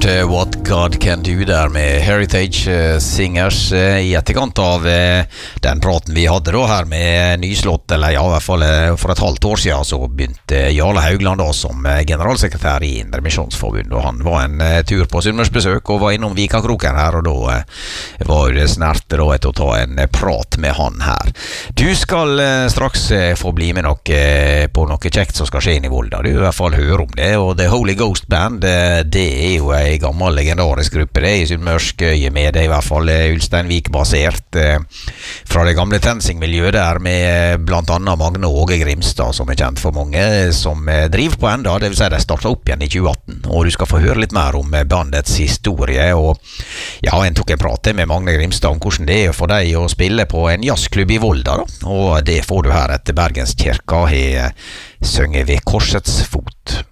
What God Can Do der med Heritage Singers I etterkant av den praten vi hadde da her med nyslått, eller ja, I hvert fall for et halvt år siden så begynte Jarle Haugland da som generalsekretær I Indre Misjonsforbund, og han var en tur på Sunnmørsbesøk og var innom Vikakroken her, og da var det snart da etter å ta en prat med han her. Du skal straks få bli med på noe kjekt som skal skje I Volda, du I hvert fall høre om det, og The Holy Ghost Band, det jo en gammel legendarisk gruppe det I Sunnmørsk med det I hvert fall Ulsteinvik basert fra det gamle TenSing-miljøet der med blant annet Magne Åge Grimstad som kjent for mange som driver på enda, det vil si de startet opp igjen I 2018 og du skal få høre litt mer om bandets historie og ja, en tok en prat med Magne Grimstad om hvordan det for deg å spille på en jazzklubb I Volda da, og det får du her etter Bergenskirka har sunget ved Korsets fot.